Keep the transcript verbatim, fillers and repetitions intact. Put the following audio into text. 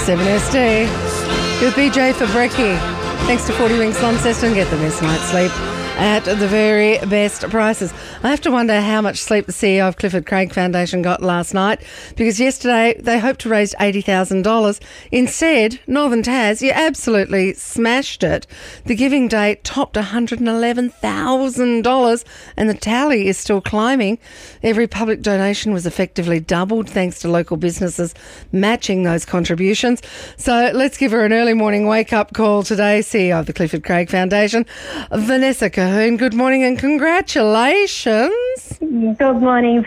seven S D. With B J for brekkie. Thanks to forty Winks Launceston, get the best night's sleep at the very best prices. I have to wonder how much sleep the C E O of Clifford Craig Foundation got last night, because yesterday they hoped to raise eighty thousand dollars. Instead, Northern Tas, you absolutely smashed it. The giving date topped one hundred eleven thousand dollars and the tally is still climbing. Every public donation was effectively doubled thanks to local businesses matching those contributions. So let's give her an early morning wake-up call today, C E O of the Clifford Craig Foundation, Vanessa Cahoon. Good morning and congratulations. Good morning.